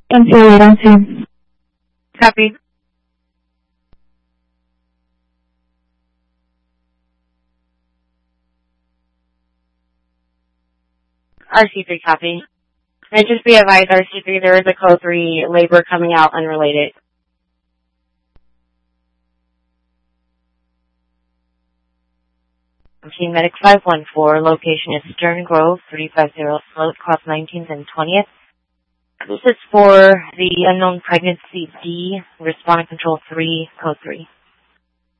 NC 802. Copy. RC3 copy. And just be advised, RC3, there is a code 3 labor coming out unrelated. Team Medic 514, location is Stern Grove, 350 Sloat, cross 19th and 20th. This is for the unknown pregnancy D, responding control 3, code 3.